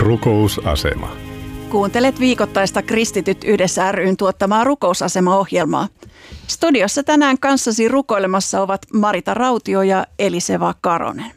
Rukousasema. Kuuntelet viikoittaista Kristityt yhdessä ry:n tuottamaa Rukousasema-ohjelmaa. Studiossa tänään kanssasi rukoilemassa ovat Marita Rautio ja Eliseva Karonen.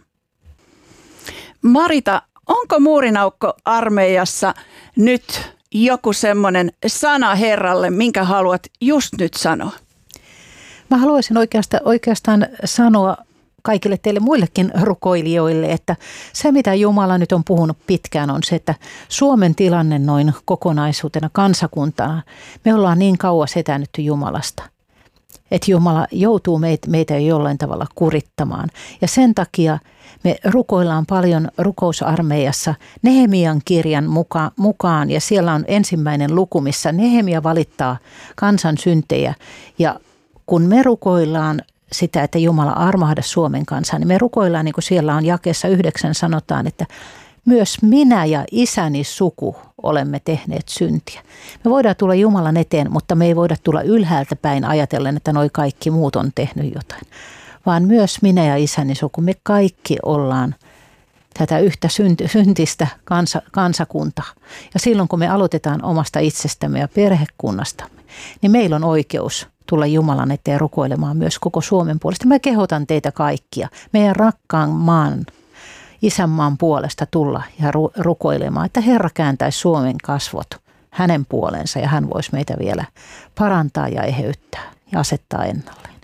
Marita, onko muurinaukko-armeijassa nyt joku semmoinen sana Herralle, minkä haluat just nyt sanoa? Mä haluaisin oikeastaan sanoa kaikille teille muillekin rukoilijoille, että se mitä Jumala nyt on puhunut pitkään on se, että Suomen tilanne noin kokonaisuutena kansakuntana, me ollaan niin kauas etänytty Jumalasta, että Jumala joutuu meitä jollain tavalla kurittamaan. Ja sen takia me rukoillaan paljon rukousarmeijassa Nehemian kirjan mukaan ja siellä on ensimmäinen luku, missä Nehemia valittaa kansan syntejä ja kun me rukoillaan sitä, että Jumala armahda Suomen kansaa, niin me rukoillaan, niin kuin siellä on jakeessa 9 sanotaan, että myös minä ja isäni suku olemme tehneet syntiä. Me voidaan tulla Jumalan eteen, mutta me ei voida tulla ylhäältä päin ajatellen, että noi kaikki muut on tehnyt jotain. Vaan myös minä ja isäni suku, me kaikki ollaan tätä yhtä syntistä kansakuntaa. Ja silloin kun me aloitetaan omasta itsestämme ja perhekunnastamme, niin meillä on oikeus tulla Jumalan eteen rukoilemaan myös koko Suomen puolesta. Mä kehotan teitä kaikkia, meidän rakkaan maan, isänmaan puolesta tulla ja rukoilemaan, että Herra kääntäisi Suomen kasvot hänen puoleensa ja hän voisi meitä vielä parantaa ja eheyttää ja asettaa ennalleen.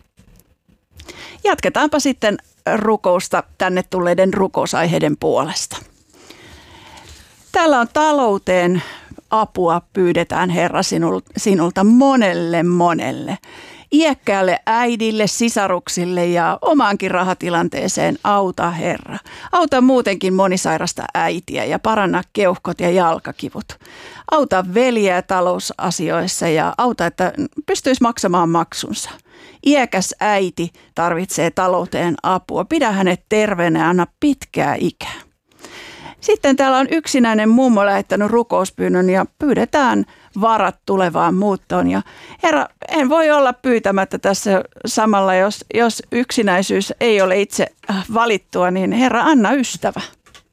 Jatketaanpa sitten rukousta tänne tulleiden rukousaiheiden puolesta. Täällä on talouteen apua pyydetään Herra sinulta monelle. Iäkkäälle äidille, sisaruksille ja omaankin rahatilanteeseen auta Herra. Auta muutenkin monisairasta äitiä ja paranna keuhkot ja jalkakivut. Auta veljeä talousasioissa ja auta, että pystyisi maksamaan maksunsa. Iäkäs äiti tarvitsee talouteen apua. Pidä hänet terveenä ja anna pitkää ikää. Sitten täällä on yksinäinen mummo lähettänyt rukouspyynnön ja pyydetään varat tulevaan muuttoon. Ja Herra, en voi olla pyytämättä tässä samalla, jos yksinäisyys ei ole itse valittua, niin Herra, anna ystävä.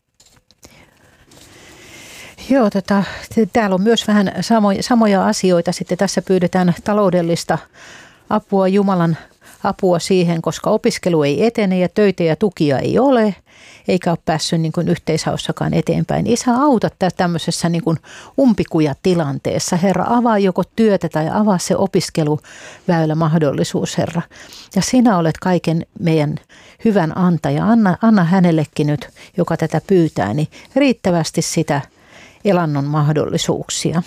Joo, täällä on myös vähän samoja asioita. Sitten tässä pyydetään taloudellista apua, Jumalan apua siihen, koska opiskelu ei etene ja töitä ja tukia ei ole. Eikä ole päässyt niin kuin yhteishaussakaan eteenpäin. Isä, auta tämmöisessä niin kuin umpikujatilanteessa. Herra, avaa joko työtä tai avaa se opiskeluväylä mahdollisuus, Herra. Ja sinä olet kaiken meidän hyvän antaja. Anna hänellekin nyt, joka tätä pyytää, niin riittävästi sitä elannon mahdollisuuksia.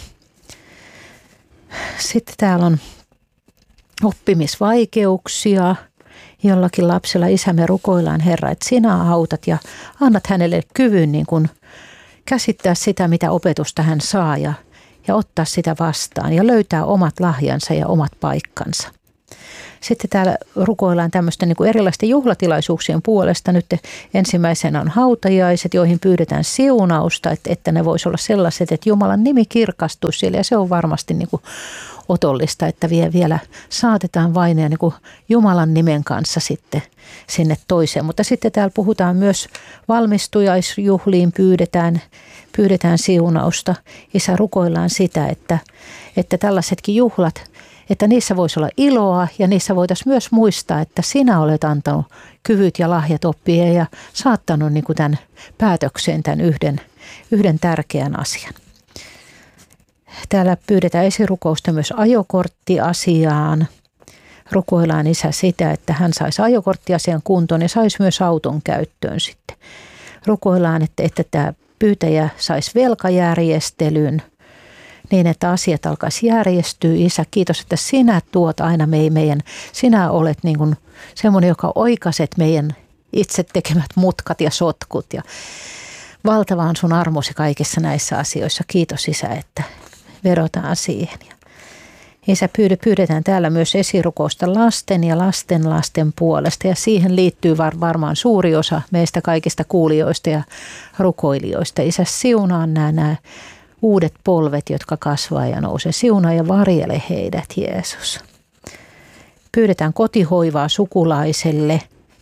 Sitten täällä on oppimisvaikeuksia. Jollakin lapsella, isä, me rukoillaan Herra, että sinä autat ja annat hänelle kyvyn niin kuin käsittää sitä, mitä opetusta hän saa ja ottaa sitä vastaan ja löytää omat lahjansa ja omat paikkansa. Sitten täällä rukoillaan tämmöisten niin kuin erilaisten juhlatilaisuuksien puolesta. Nyt ensimmäisenä on hautajaiset, joihin pyydetään siunausta, että ne voisi olla sellaiset, että Jumalan nimi kirkastuisi siellä ja se on varmasti niin kuin otollista, että vielä saatetaan vaineja niin kuin Jumalan nimen kanssa sitten sinne toiseen. Mutta sitten täällä puhutaan myös valmistujaisjuhliin, pyydetään siunausta. Isä, rukoillaan sitä, että tällaisetkin juhlat, että niissä voisi olla iloa ja niissä voitaisiin myös muistaa, että sinä olet antanut kyvyt ja lahjat oppia ja saattanut niin kuin tämän päätökseen tämän yhden tärkeän asian. Täällä pyydetään esirukousta myös ajokorttiasiaan. Rukoillaan isä sitä, että hän saisi ajokorttiasian kuntoon ja saisi myös auton käyttöön sitten. Rukoillaan, että tämä pyytäjä saisi velkajärjestelyn niin, että asiat alkaisi järjestyä. Isä, kiitos, että sinä tuot aina sinä olet niin kuin semmoinen, joka oikaiset meidän itse tekemät mutkat ja sotkut. Ja valtava on sun armosi kaikissa näissä asioissa. Kiitos isä, että vedotaan siihen. Isä, pyydetään täällä myös esirukousta lasten ja lasten puolesta ja siihen liittyy varmaan suuri osa meistä kaikista kuulijoista ja rukoilijoista. Isä, siunaa nämä uudet polvet, jotka kasvaa ja nousee. Siunaa ja varjele heidät, Jeesus. Pyydetään kotihoivaa sukulaiselle,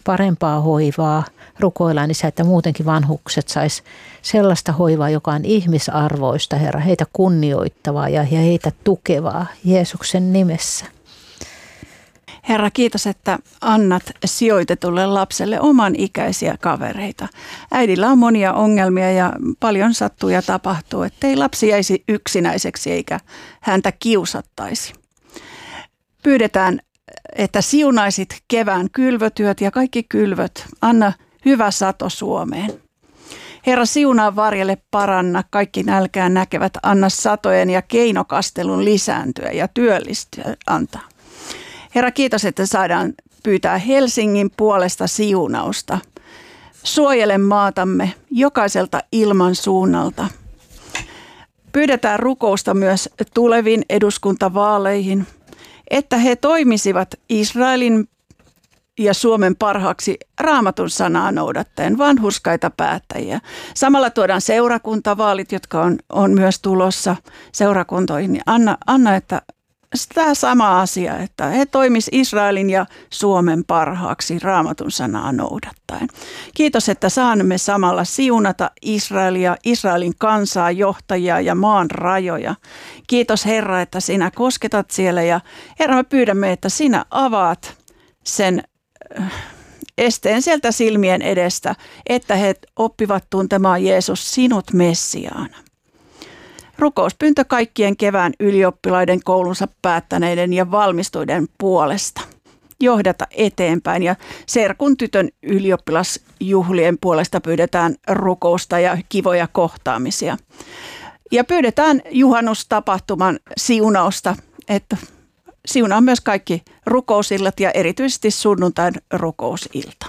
parempaa hoivaa. Rukoillaan, Isä, että muutenkin vanhukset sais sellaista hoivaa, joka on ihmisarvoista, Herra, heitä kunnioittavaa ja heitä tukevaa Jeesuksen nimessä. Herra, kiitos, että annat sijoitetulle lapselle oman ikäisiä kavereita. Äidillä on monia ongelmia ja paljon sattuu ja tapahtuu, ettei lapsi jäisi yksinäiseksi eikä häntä kiusattaisi. Pyydetään, että siunaisit kevään kylvötyöt ja kaikki kylvöt. Anna hyvä sato Suomeen. Herra, siunaa varjelle, paranna kaikki nälkään näkevät. Anna satojen ja keinokastelun lisääntyä ja työllistyä antaa. Herra, kiitos, että saadaan pyytää Helsingin puolesta siunausta. Suojele maatamme jokaiselta ilman suunnalta. Pyydetään rukousta myös tuleviin eduskuntavaaleihin, että he toimisivat Israelin ja Suomen parhaaksi Raamatun sanaa noudattaen, vanhurskaita päättäjiä. Samalla tuodaan seurakuntavaalit, jotka on myös tulossa seurakuntoihin. Niin anna, että tämä sama asia, että he toimis Israelin ja Suomen parhaaksi Raamatun sanaa noudattaen. Kiitos, että saamme samalla siunata Israelia, Israelin kansaa, johtajia ja maan rajoja. Kiitos Herra, että sinä kosketat siellä ja Herra, me pyydämme, että sinä avaat sen esteen sieltä silmien edestä, että he oppivat tuntemaan Jeesus sinut Messiaana. Rukouspyyntö kaikkien kevään ylioppilaiden koulunsa päättäneiden ja valmistuiden puolesta. Johdata eteenpäin ja serkun tytön ylioppilasjuhlien puolesta pyydetään rukousta ja kivoja kohtaamisia. Ja pyydetään juhannustapahtuman siunausta, että siunaa myös kaikki rukousillat ja erityisesti sunnuntain rukousilta.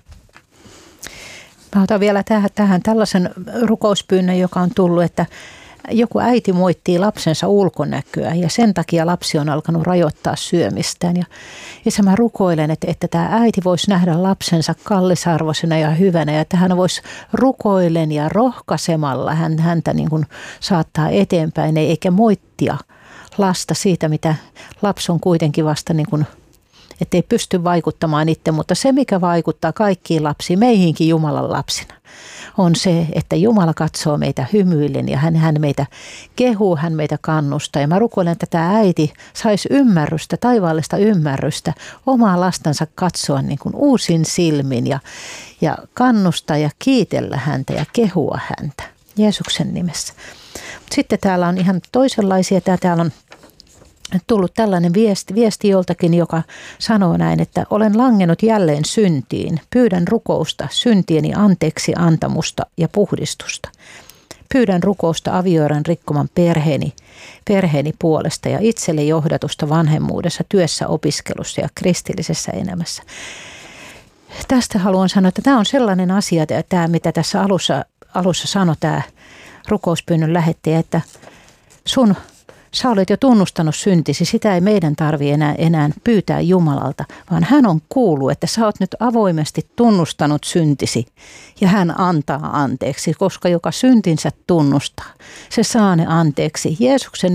Mä otan vielä tähän tällaisen rukouspyynnön, joka on tullut, että joku äiti moittii lapsensa ulkonäköä ja sen takia lapsi on alkanut rajoittaa syömistään. Ja mä rukoilen, että tämä äiti voisi nähdä lapsensa kallisarvoisena ja hyvänä ja että hän voisi rukoilen ja rohkaisemalla häntä niin kuin saattaa eteenpäin eikä moittia lasta siitä, mitä lapsi on kuitenkin vasta niin kuin, ettei pysty vaikuttamaan itse, mutta se mikä vaikuttaa kaikkiin lapsiin, meihinkin Jumalan lapsina, on se, että Jumala katsoo meitä hymyillen ja hän meitä kehuu, hän meitä kannustaa. Ja mä rukoilen, että tämä äiti saisi ymmärrystä, taivaallista ymmärrystä, omaa lastansa katsoa niin kuin uusin silmin ja kannustaa ja kiitellä häntä ja kehua häntä Jeesuksen nimessä. Sitten täällä on ihan toisenlaisia, täällä on tullut tällainen viesti joltakin, joka sanoo näin, että olen langennut jälleen syntiin. Pyydän rukousta, syntieni anteeksi antamusta ja puhdistusta. Pyydän rukousta avioeron rikkoman perheeni puolesta ja itselle johdatusta vanhemmuudessa, työssä, opiskelussa ja kristillisessä elämässä. Tästä haluan sanoa, että tämä on sellainen asia, tämä mitä tässä alussa sanoi tämä rukouspyynnön lähettäjä, että sä olet jo tunnustanut syntisi, sitä ei meidän tarvitse enää pyytää Jumalalta, vaan hän on kuullut, että sä oot nyt avoimesti tunnustanut syntisi ja hän antaa anteeksi, koska joka syntinsä tunnustaa, se saa ne anteeksi. Jeesuksen